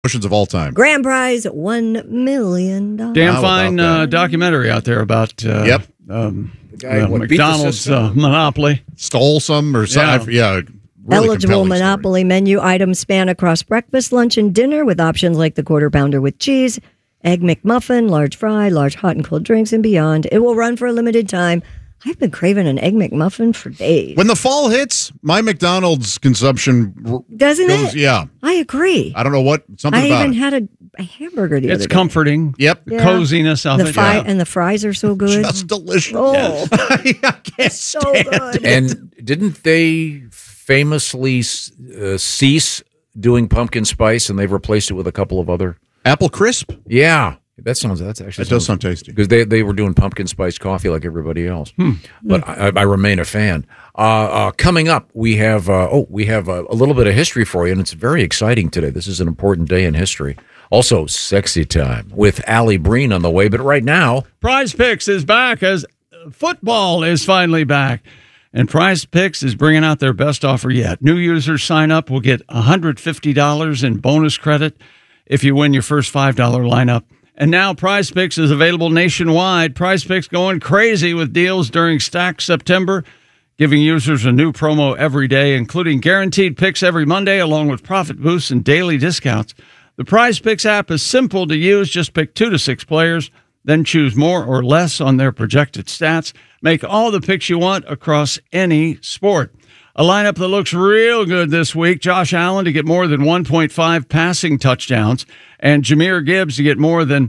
Promotions of all time. Grand prize, $1 million. Damn fine documentary out there about the guy McDonald's monopoly. Stole some or something. Yeah. Really eligible Monopoly menu items span across breakfast, lunch, and dinner with options like the Quarter Pounder with cheese, Egg McMuffin, large fry, large hot and cold drinks, and beyond. It will run for a limited time. I've been craving an Egg McMuffin for days. When the fall hits, my McDonald's consumption doesn't it? Yeah, I agree. I don't know what something I about even it. had a hamburger the other day. It's comforting. Yep, the coziness of it. And the fries are so good. Just delicious. Oh, I can't so good. And didn't they famously cease doing pumpkin spice, and they've replaced it with a couple of other Apple Crisp? Yeah. That does sound tasty. Because they were doing pumpkin spice coffee like everybody else. But I remain a fan. Coming up, we have a little bit of history for you, and it's very exciting today. This is an important day in history. Also, sexy time with Allie Breen on the way. But right now, Prize Picks is back as football is finally back. And Prize Picks is bringing out their best offer yet. New users sign up will get $150 in bonus credit if you win your first $5 lineup. And now Prize Picks is available nationwide. Prize Picks going crazy with deals during Stack September, giving users a new promo every day, including guaranteed picks every Monday, along with profit boosts and daily discounts. The Prize Picks app is simple to use. Just pick 2 to 6 players, then choose more or less on their projected stats. Make all the picks you want across any sport. A lineup that looks real good this week. Josh Allen to get more than 1.5 passing touchdowns and Jahmyr Gibbs to get more than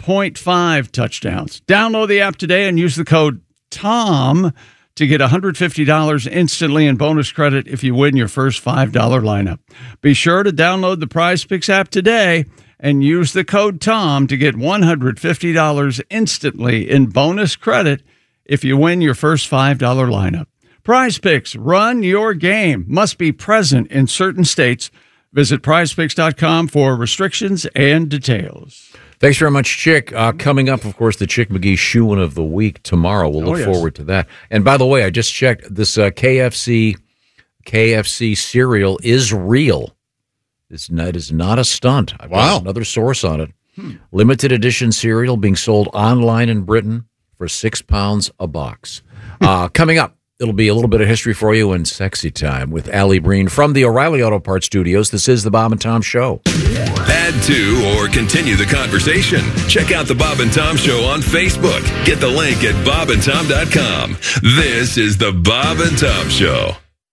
0.5 touchdowns. Download the app today and use the code TOM to get $150 instantly in bonus credit if you win your first $5 lineup. Be sure to download the Prize Picks app today and use the code TOM to get $150 instantly in bonus credit if you win your first $5 lineup. Prize Picks, run your game. Must be present in certain states. Visit prizepicks.com for restrictions and details. Thanks very much, Chick. Coming up, of course, the Chick McGee Shoe-In of the Week tomorrow. We'll look forward to that. And by the way, I just checked. This KFC cereal is real. It is not a stunt. I've got another source on it. Limited edition cereal being sold online in Britain for £6 a box. Coming up, it'll be a little bit of history for you in Sexy Time with Allie Breen from the O'Reilly Auto Parts Studios. This is the Bob and Tom Show. Add to or continue the conversation. Check out the Bob and Tom Show on Facebook. Get the link at bobandtom.com. This is the Bob and Tom Show.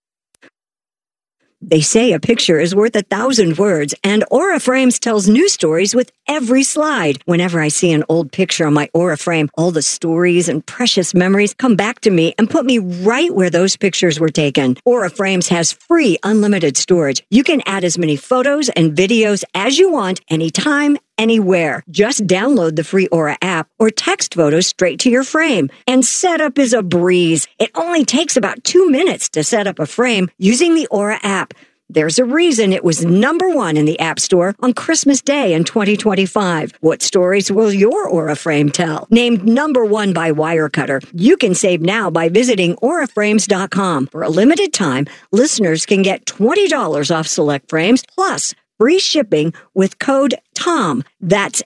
They say a picture is worth 1,000 words, and Aura Frames tells new stories with every slide. Whenever I see an old picture on my Aura frame, all the stories and precious memories come back to me and put me right where those pictures were taken. Aura Frames has free unlimited storage. You can add as many photos and videos as you want, anytime, anywhere. Just download the free Aura app or text photos straight to your frame. And setup is a breeze. It only takes about 2 minutes to set up a frame using the Aura app. There's a reason it was #1 in the App Store on Christmas Day in 2025. What stories will your Aura frame tell? Named #1 by Wirecutter. You can save now by visiting auraframes.com. For a limited time, listeners can get $20 off select frames, plus free shipping with code TOM. That's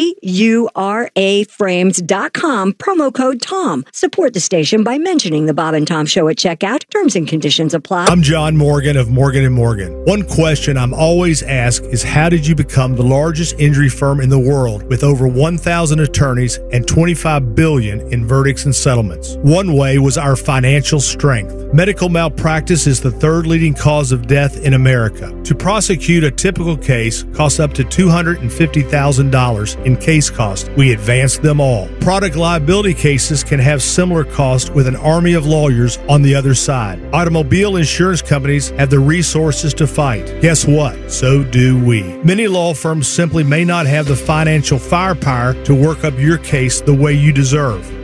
AURAFrames.com, promo code TOM. Support the station by mentioning the Bob and Tom Show at checkout. Terms and conditions apply. I'm John Morgan of Morgan & Morgan. One question I'm always asked is, how did you become the largest injury firm in the world with over 1,000 attorneys and $25 billion in verdicts and settlements? One way was our financial strength. Medical malpractice is the 3rd leading cause of death in America. To prosecute a typical case costs up to $250,000 in case cost. We advance them all. Product liability cases can have similar costs with an army of lawyers on the other side. Automobile insurance companies have the resources to fight. Guess what? So do we. Many law firms simply may not have the financial firepower to work up your case the way you deserve.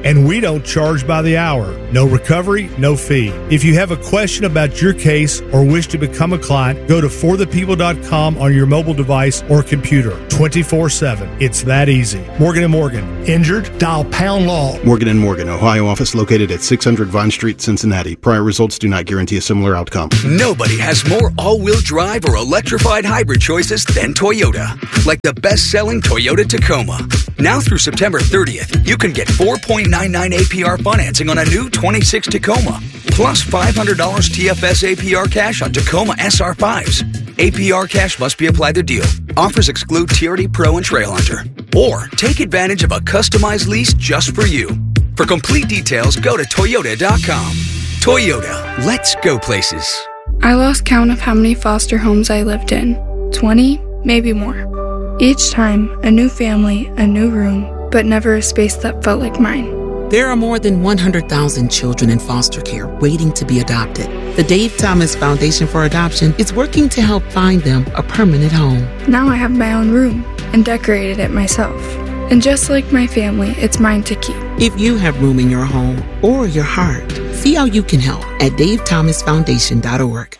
and we don't charge by the hour. No recovery, no fee. If you have a question about your case or wish to become a client, go to forthepeople.com on your mobile device or computer 24/7. It's that easy. Morgan & Morgan. Injured? Dial pound law. Morgan & Morgan, Ohio office located at 600 Vine Street, Cincinnati. Prior results do not guarantee a similar outcome. Nobody has more all-wheel drive or electrified hybrid choices than Toyota. Like the best-selling Toyota Tacoma. Now through September 30th, you can get 4.99 APR financing on a new 26 Tacoma, plus $500 TFS APR cash on Tacoma SR5s. APR cash must be applied to deal. Offers exclude TRD Pro and Trail Hunter. Or take advantage of a customized lease just for you. For complete details, go to Toyota.com. Toyota, let's go places. I lost count of how many foster homes I lived in. 20, maybe more. Each time, a new family, a new room, but never a space that felt like mine. There are more than 100,000 children in foster care waiting to be adopted. The Dave Thomas Foundation for Adoption is working to help find them a permanent home. Now I have my own room and decorated it myself. And just like my family, it's mine to keep. If you have room in your home or your heart, see how you can help at davethomasfoundation.org.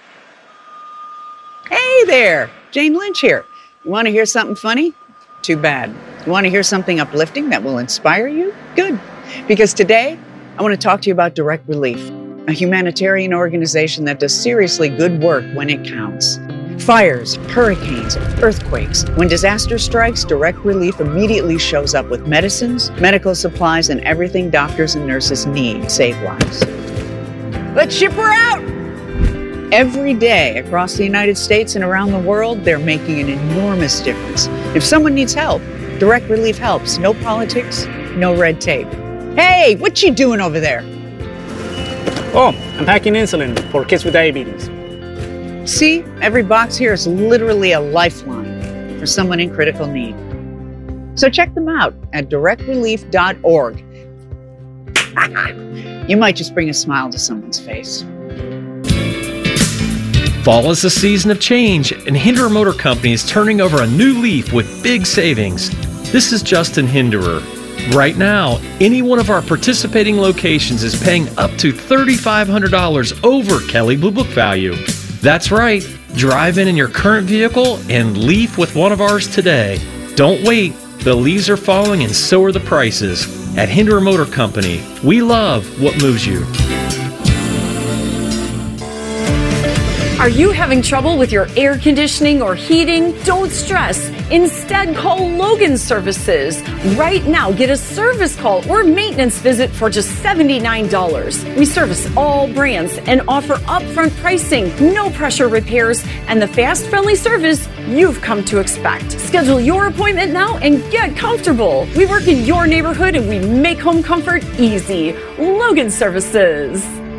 Hey there, Jane Lynch here. You want to hear something funny? Too bad. You want to hear something uplifting that will inspire you? Good. Because today, I want to talk to you about Direct Relief, a humanitarian organization that does seriously good work when it counts. Fires, hurricanes, earthquakes. When disaster strikes, Direct Relief immediately shows up with medicines, medical supplies, and everything doctors and nurses need to save lives. Let's ship her out! Every day across the United States and around the world, they're making an enormous difference. If someone needs help, Direct Relief helps. No politics, no red tape. Hey, what you doing over there? Oh, I'm packing insulin for kids with diabetes. See, every box here is literally a lifeline for someone in critical need. So check them out at directrelief.org. You might just bring a smile to someone's face. Fall is a season of change, and Hinderer Motor Company is turning over a new leaf with big savings. This is Justin Hinderer. Right now, any one of our participating locations is paying up to $3,500 over Kelley Blue Book value. That's right. Drive in your current vehicle and leaf with one of ours today. Don't wait. The leaves are falling and so are the prices. At Hinderer Motor Company, we love what moves you. Are you having trouble with your air conditioning or heating? Don't stress. Instead, call Logan Services. Right now, get a service call or maintenance visit for just $79. We service all brands and offer upfront pricing, no pressure repairs, and the fast, friendly service you've come to expect. Schedule your appointment now and get comfortable. We work in your neighborhood and we make home comfort easy. Logan Services.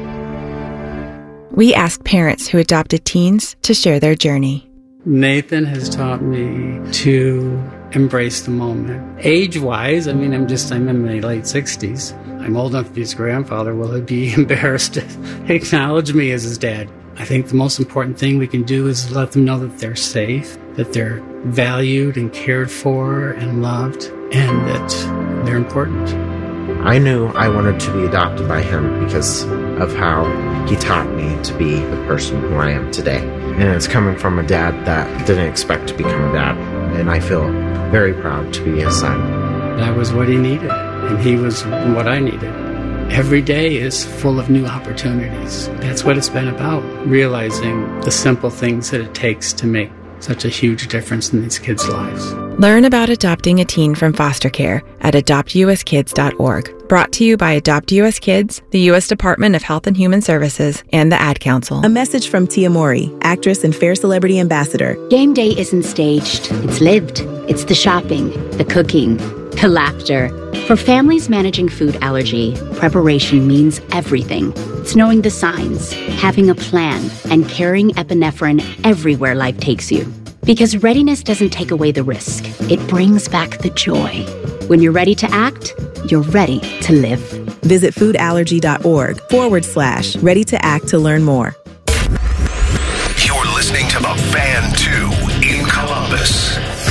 We ask parents who adopted teens to share their journey. Nathan has taught me to embrace the moment. Age-wise, I'm in my late 60s. I'm old enough to be his grandfather. Will he be embarrassed to acknowledge me as his dad? I think the most important thing we can do is let them know that they're safe, that they're valued and cared for and loved, and that they're important. I knew I wanted to be adopted by him because of how he taught me to be the person who I am today. And it's coming from a dad that didn't expect to become a dad. And I feel very proud to be his son. That was what he needed, and he was what I needed. Every day is full of new opportunities. That's what it's been about, realizing the simple things that it takes to make such a huge difference in these kids' lives. Learn about adopting a teen from foster care at adoptuskids.org. Brought to you by Adopt US Kids, the U.S. Department of Health and Human Services, and the Ad Council. A message from Tia Mowry, actress and Fair Celebrity Ambassador. Game day isn't staged. It's lived. It's the shopping, the cooking, the laughter. For families managing food allergy, preparation means everything. It's knowing the signs, having a plan, and carrying epinephrine everywhere life takes you. Because readiness doesn't take away the risk. It brings back the joy. When you're ready to act, you're ready to live. Visit foodallergy.org/ready to act to learn more. You're listening to The Fan 2 in Columbus.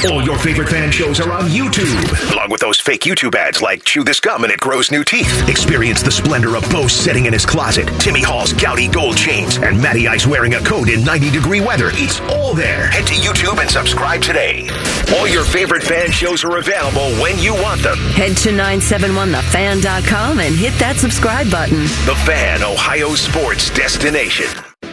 All your favorite fan shows are on YouTube, along with those fake YouTube ads like chew this gum and it grows new teeth. Experience the splendor of Bo sitting in his closet, Timmy Hall's gouty gold chains, and Matty Ice wearing a coat in 90-degree weather. It's all there. Head to YouTube and subscribe today. All your favorite fan shows are available when you want them. Head to 971thefan.com and hit that subscribe button. The Fan, Ohio sports destination.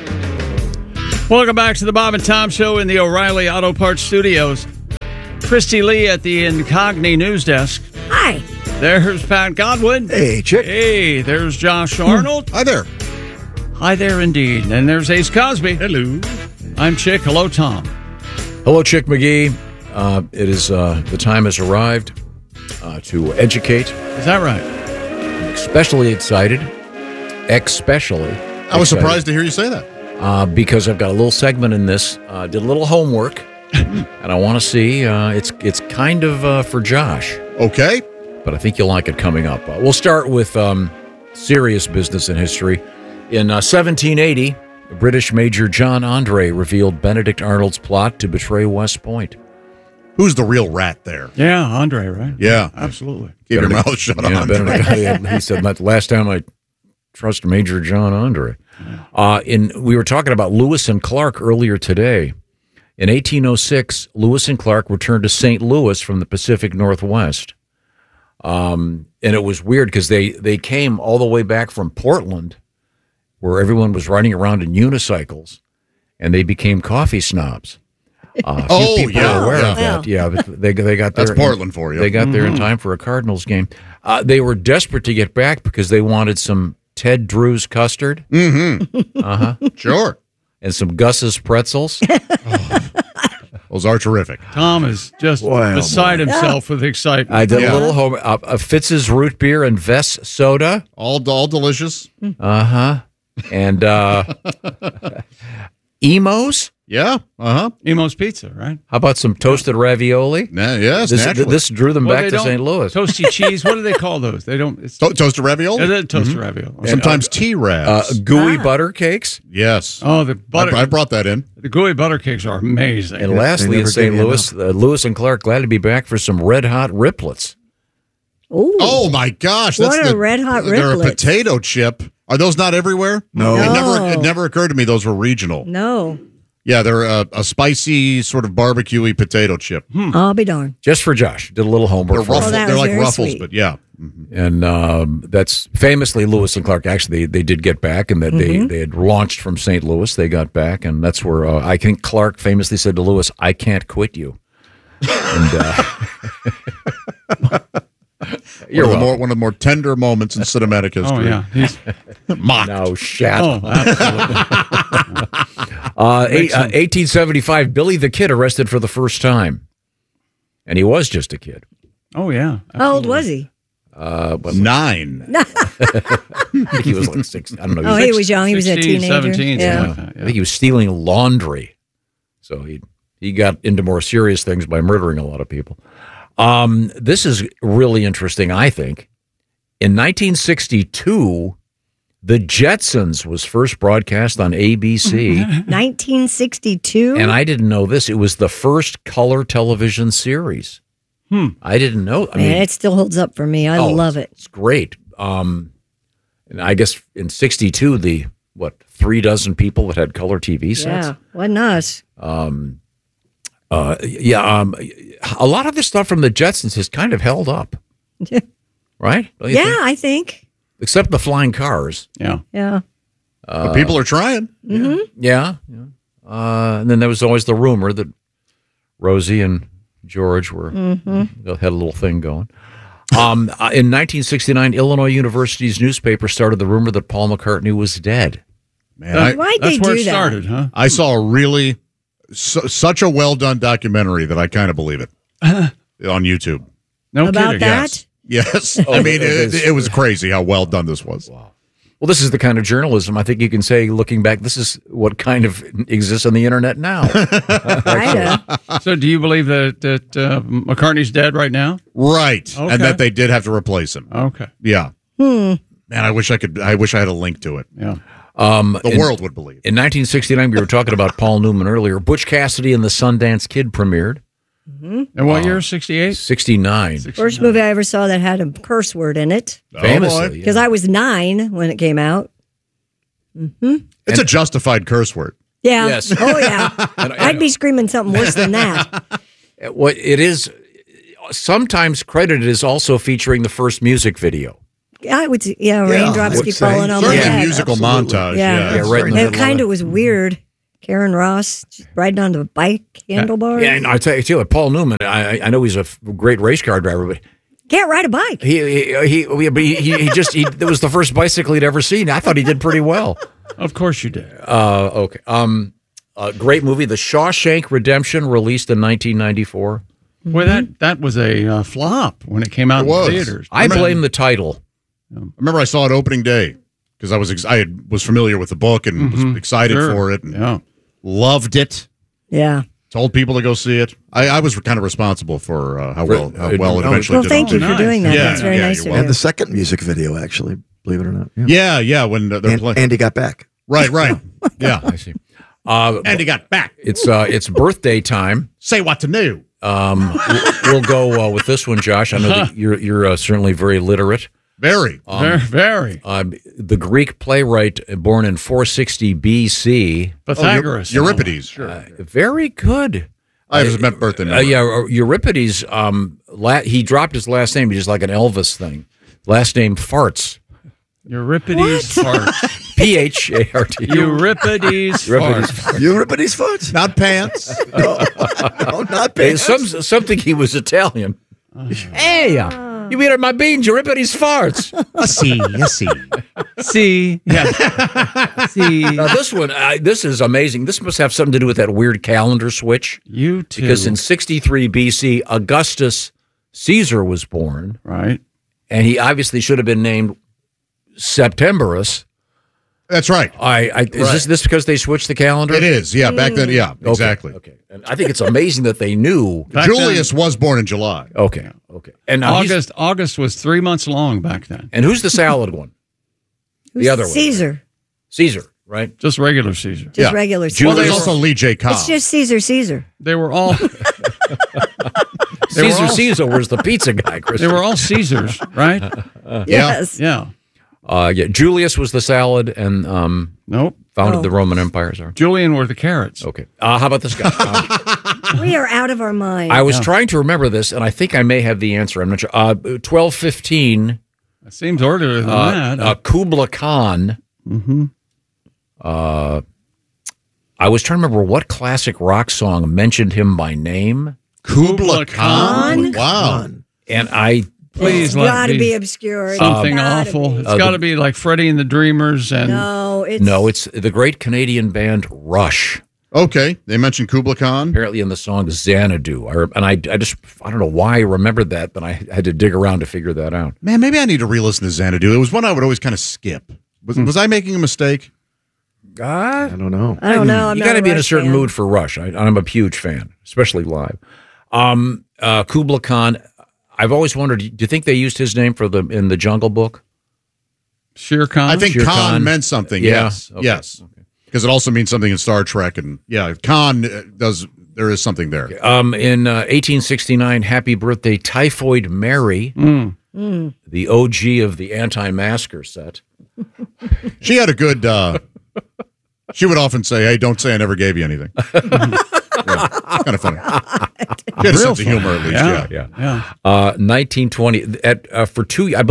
Welcome back to the Bob and Tom Show in the O'Reilly Auto Parts Studios. Christy Lee at the Incogni News Desk. Hi. There's Pat Godwin. Hey, Chick. Hey, there's Josh Arnold. Hi there. Hi there, indeed. And there's Ace Cosby. Hello. I'm Chick. Hello, Tom. Hello, Chick McGee. It is the time has arrived to educate. Is that right? Especially excited. Especially. I was surprised to hear you say that. Because I've got a little segment in this. Did a little homework, and I want to see. It's kind of for Josh. Okay. But I think you'll like it coming up. We'll start with serious business in history. In 1780, British Major John Andre revealed Benedict Arnold's plot to betray West Point. Who's the real rat there? Yeah, Andre, right? Yeah. Absolutely. Keep your mouth shut, Andre. He said, last time I trust Major John Andre. We were talking about Lewis and Clark earlier today. In 1806, Lewis and Clark returned to St. Louis from the Pacific Northwest. And it was weird because they came all the way back from Portland, where everyone was riding around in unicycles, and they became coffee snobs. A few people are aware of that. Yeah, but they got there. That's Portland for you. They got there in time for a Cardinals game. They were desperate to get back because they wanted some Ted Drew's custard. Mm-hmm. Sure. And some Gus's pretzels. Those are terrific. Tom is just beside himself with excitement. I did a little home. Fitz's root beer and Vess soda. All delicious. Uh-huh. And Emo's. Yeah. Uh-huh. Emo's Pizza, right? How about some toasted ravioli? Yes, this drew them back to St. Louis. Toasty cheese. What do they call those? They don't. It's toasted ravioli? Toasted ravioli. Sometimes T-Rabs. Gooey butter cakes? Yes. Oh, the butter. I brought that in. The gooey butter cakes are amazing. And lastly, in St. Louis, Lewis and Clark glad to be back for some red hot riplets. Ooh. Oh, my gosh. What are red hot They're a riplets? potato chip. Are those not everywhere? No. It never occurred to me those were regional. No. Yeah, they're a spicy, sort of barbecue-y potato chip. I'll be darned. Just for Josh. Did a little homework. They're like Ruffles, but yeah. And that's famously Lewis and Clark. Actually, they did get back, and that they had launched from St. Louis. They got back, and that's where I think Clark famously said to Lewis, "I can't quit you." And one of the more tender moments in cinematic history. Oh, yeah. Mocked. No, shut up. Absolutely. 1875, Billy the Kid arrested for the first time. And he was just a kid. Oh, yeah. Absolutely. How old was he? 9. I think he was like 6. I don't know. He was young. He was a teenager. 17. Yeah. Like that, I think he was stealing laundry. So he got into more serious things by murdering a lot of people. This is really interesting, I think. In 1962, The Jetsons was first broadcast on ABC. 1962? And I didn't know this. It was the first color television series. I didn't know. I mean, it still holds up for me. I love it. It's great. And I guess in 62, 3 dozen people that had color TV sets? Yeah, wasn't us. A lot of the stuff from the Jetsons has kind of held up. Right? Don't you think? I think. Except the flying cars. Yeah. Yeah. But people are trying. Mm-hmm. Yeah. And then there was always the rumor that Rosie and George had a little thing going. In 1969, Illinois University's newspaper started the rumor that Paul McCartney was dead. Man, Why'd they do that? That's where it started, huh? I saw a really such a well done documentary that I kind of believe it on YouTube. No About kidding. that? Yes. I mean, it was crazy how well done this was. Wow. Well, this is the kind of journalism I think you can say, looking back, this is what kind of exists on the internet now. So do you believe that McCartney's dead right now? Right. Okay. And that they did have to replace him. Okay. Yeah. Man, I wish I had a link to it. Yeah. The world would believe. In 1969, we were talking about Paul Newman earlier. Butch Cassidy and the Sundance Kid premiered. In what year? 68? 69. First movie I ever saw that had a curse word in it. Famously. Because I was 9 when it came out. It's a justified curse word. Yeah. Yes. Oh, yeah. I'd be screaming something worse than that. What it is, sometimes credited as also featuring the first music video. I would, raindrops keep falling on my Certainly head. musical montage. Yeah, right in the it middle kind of of was weird. Karen Ross just riding on the bike handlebar. Yeah, and I tell you, Paul Newman. I know he's a great race car driver, but can't ride a bike. He that was the first bicycle he'd ever seen. I thought he did pretty well. Of course you did. Okay. Great movie, The Shawshank Redemption, released in 1994. Well, that was a flop when it came out in theaters. I blame the title. I remember I saw it opening day because I was familiar with the book and was excited for it. And loved it. Yeah. Told people to go see it. I was kind of responsible for how well it eventually well, did. thank you for doing that. That's very nice of you. And the second music video, actually, believe it or not. Yeah, when they're playing. Andy got back. Right. Yeah. I see. Andy got back. It's birthday time. Say what to do. We'll go with this one, Josh. I know that you're certainly very literate. Very. Very. The Greek playwright born in 460 BC. Pythagoras. Euripides. Very good. I was meant birthday. Euripides, he dropped his last name, just like an Elvis thing. Last name Farts. Euripides Farts. P-H-A-R-T. Euripides Farts. Euripides Farts? Not pants. No, not pants. Something he was Italian. Hey, you eat my beans, Euripides Farts. See. Yeah. See. Now, this one, this is amazing. This must have something to do with that weird calendar switch. You too. Because in 63 BC, Augustus Caesar was born. Right. And he obviously should have been named Septemberus. That's right. Is this because they switched the calendar? It is. Yeah, back then. Yeah, exactly. Okay. And I think it's amazing that they knew. Julius was born in July. Okay. And now August was 3 months long back then. And who's the salad one? The other one. Caesar, right? Just regular Caesar. Just regular Caesar. Well, there's also Lee J. Cobb. It's just Caesar. They were all... Caesar was the pizza guy, Chris. They were all Caesars, right? Yes. Yeah. Julius was the salad, and founded the Roman Empire. Sorry. Julian were the carrots. Okay. How about this guy? We are out of our mind. I was trying to remember this, and I think I may have the answer. I'm not sure. 1215. It seems earlier than that. Kubla Khan. Mm-hmm. I was trying to remember what classic rock song mentioned him by name. Kubla Khan? Wow. And Please it's got to be obscure. Something awful. It's got to be like Freddie and the Dreamers. And No, it's the great Canadian band Rush. Okay, they mentioned Kubla Khan. Apparently in the song Xanadu. I don't know why I remembered that, but I had to dig around to figure that out. Man, maybe I need to re-listen to Xanadu. It was one I would always kind of skip. Was I making a mistake? I don't know. I don't know. You got to be in a certain mood for Rush. I'm a huge fan, especially live. Kubla Khan. I've always wondered. Do you think they used his name in the Jungle Book? Shere Khan. I think Shere Khan meant something. Yeah. Yes, Okay. yes, because it also means something in Star Trek, and Khan does. There is something there. In 1869, Happy Birthday, Typhoid Mary, the OG of the anti-masker set. She had a good. She would often say, "Hey, don't say I never gave you anything." Kind of funny. She had a sense of humor, at least. Yeah. 1920 for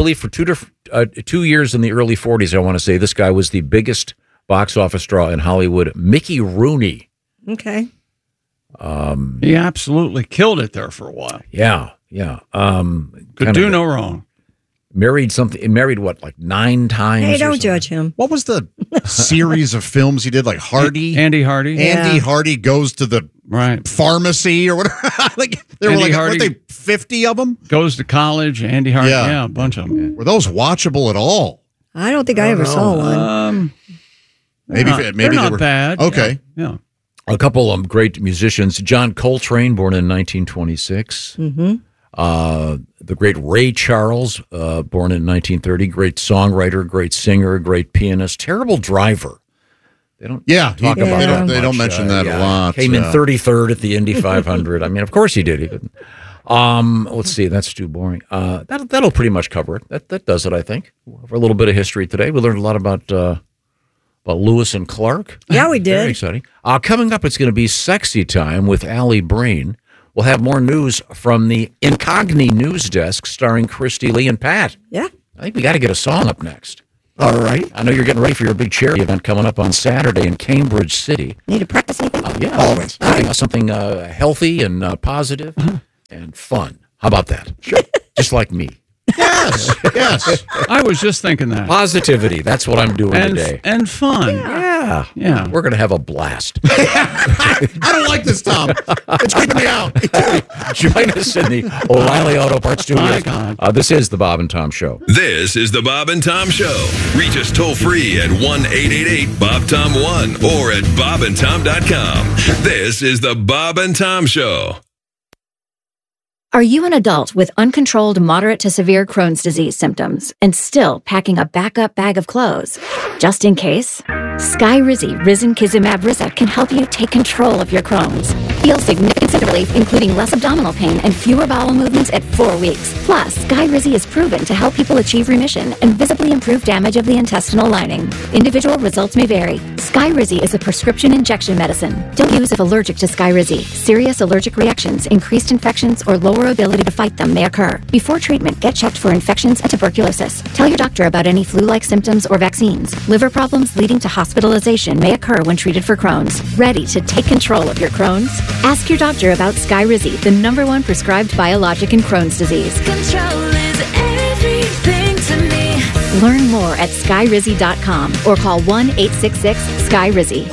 2 years in the early 40s. I want to say this guy was the biggest box office draw in Hollywood. Mickey Rooney. Okay. He absolutely killed it there for a while. Yeah. Could do no wrong. Married what, like 9 times? Hey, or don't something? judge him. What was the series of films he did? Like Hardy? Andy Hardy. Andy Hardy goes to the pharmacy or whatever. There were weren't they 50 of them? Goes to college. Andy Hardy. Yeah, a bunch of them. Were those watchable at all? I don't think I ever saw one. Maybe they're they not were bad. Okay. Yeah. A couple of great musicians. John Coltrane, born in 1926. Mm-hmm. The great Ray Charles, born in 1930. Great songwriter, great singer, great pianist. Terrible driver. They don't talk about that. They don't mention that a lot. Came in 33rd at the Indy 500. I mean, of course he did. He didn't. Let's see. That's too boring. That'll pretty much cover it. That does it, I think. For a little bit of history today, we learned a lot about Lewis and Clark. Yeah, we did. Very exciting. Coming up, it's going to be Sexy Time with Allie Breen. We'll have more news from the Incogni News Desk starring Christy Lee and Pat. Yeah. I think we got to get a song up next. All right. I know you're getting ready for your big charity event coming up on Saturday in Cambridge City. Need to practice anything? Yeah. Always. Something healthy and positive and fun. How about that? Sure. Just like me. Yes. I was just thinking that. Positivity. That's what I'm doing today. And fun. Yeah. We're going to have a blast. I don't like this, Tom. It's creeping me out. Join us in the O'Reilly Auto Parts Studios. My God. This is the Bob and Tom Show. This is the Bob and Tom Show. Reach us toll free at 1-888-BOB-TOM-1 or at bobandtom.com. This is the Bob and Tom Show. Are you an adult with uncontrolled moderate to severe Crohn's disease symptoms and still packing a backup bag of clothes? Just in case, Skyrizi Risankizumab Riza can help you take control of your Crohn's. Feel significant symptom relief, including less abdominal pain and fewer bowel movements at 4 weeks. Plus, Skyrizi is proven to help people achieve remission and visibly improve damage of the intestinal lining. Individual results may vary. Skyrizi is a prescription injection medicine. Don't use if allergic to Skyrizi. Serious allergic reactions, increased infections, or lower ability to fight them may occur. Before treatment, get checked for infections and tuberculosis. Tell your doctor about any flu-like symptoms or vaccines. Liver problems leading to hospitalization may occur when treated for Crohn's. Ready to take control of your Crohn's? Ask your doctor about Skyrizi, the #1 prescribed biologic in Crohn's disease. Control is everything to me. Learn more at skyrizi.com or call 1-866-SKYRIZI.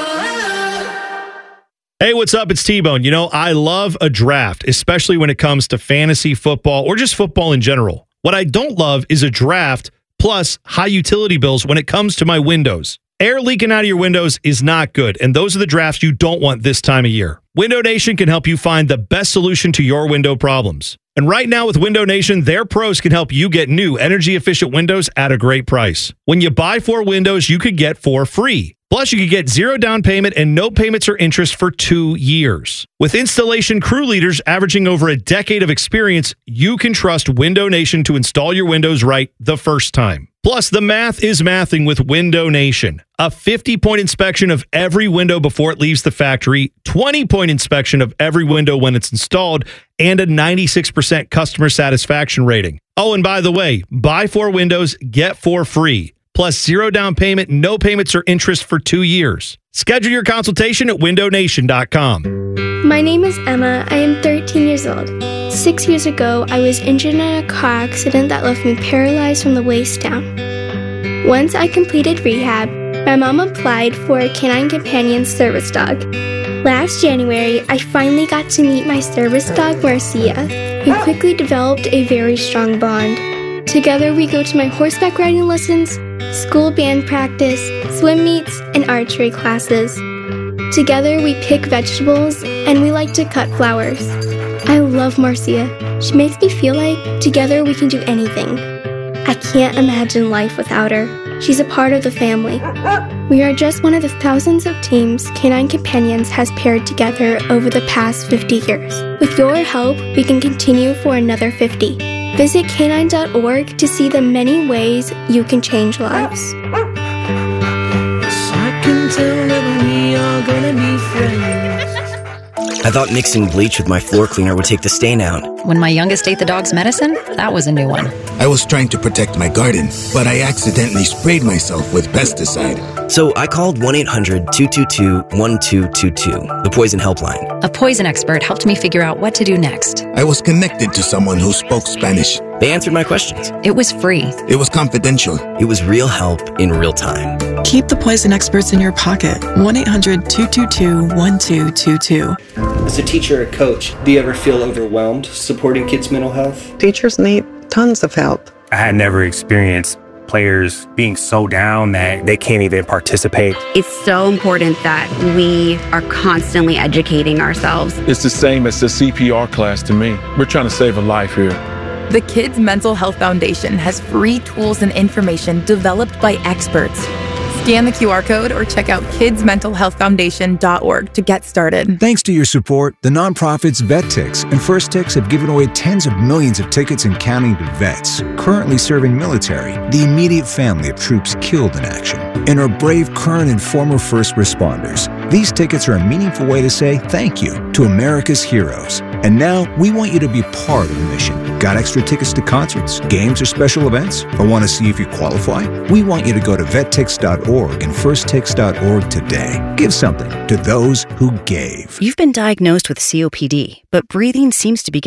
Hey, what's up? It's T-Bone. You know, I love a draft, especially when it comes to fantasy football or just football in general. What I don't love is a draft plus high utility bills when it comes to my windows. Air leaking out of your windows is not good, and those are the drafts you don't want this time of year. Window Nation can help you find the best solution to your window problems. And right now with Window Nation, their pros can help you get new energy-efficient windows at a great price. When you buy 4 windows, you could get 4 free. Plus, you could get 0 down payment and no payments or interest for 2 years. With installation crew leaders averaging over a decade of experience, you can trust Window Nation to install your windows right the first time. Plus, the math is mathing with Window Nation. A 50-point inspection of every window before it leaves the factory, 20-point inspection of every window when it's installed, and a 96% customer satisfaction rating. Oh, and by the way, buy 4 windows, get 4 free. Plus 0 down payment, no payments or interest for 2 years. Schedule your consultation at windownation.com. My name is Emma. I am 13 years old. 6 years ago, I was injured in a car accident that left me paralyzed from the waist down. Once I completed rehab, my mom applied for a Canine Companion service dog. Last January, I finally got to meet my service dog, Marcia. We quickly developed a very strong bond. Together, we go to my horseback riding lessons, school band practice, swim meets, and archery classes. Together, we pick vegetables, and we like to cut flowers. I love Marcia. She makes me feel like together we can do anything. I can't imagine life without her. She's a part of the family. We are just one of the thousands of teams Canine Companions has paired together over the past 50 years. With your help, we can continue for another 50. Visit canine.org to see the many ways you can change lives. I can tell that we are gonna be friends. I thought mixing bleach with my floor cleaner would take the stain out. When my youngest ate the dog's medicine, that was a new one. I was trying to protect my garden, but I accidentally sprayed myself with pesticide. So I called 1-800-222-1222, the poison helpline. A poison expert helped me figure out what to do next. I was connected to someone who spoke Spanish. They answered my questions. It was free. It was confidential. It was real help in real time. Keep the poison experts in your pocket. 1-800-222-1222. As a teacher or coach, do you ever feel overwhelmed supporting kids' mental health? Teachers need tons of help. I had never experienced players being so down that they can't even participate. It's so important that we are constantly educating ourselves. It's the same as the CPR class to me. We're trying to save a life here. The Kids Mental Health Foundation has free tools and information developed by experts. Scan the QR code or check out kidsmentalhealthfoundation.org to get started. Thanks to your support, the nonprofits VetTix and First Tix have given away tens of millions of tickets and counting to vets currently serving military, the immediate family of troops killed in action, and our brave current and former first responders. These tickets are a meaningful way to say thank you to America's heroes. And now we want you to be part of the mission. Got extra tickets to concerts, games, or special events? Or want to see if you qualify? We want you to go to vettix.org and firsttix.org today. Give something to those who gave. You've been diagnosed with COPD, but breathing seems to be getting